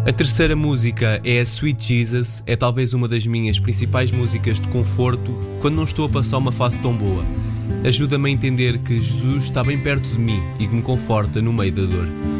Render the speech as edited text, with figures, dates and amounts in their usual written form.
A terceira música é a Sweet Jesus, é talvez uma das minhas principais músicas de conforto quando não estou a passar uma fase tão boa. Ajuda-me a entender que Jesus está bem perto de mim e que me conforta no meio da dor.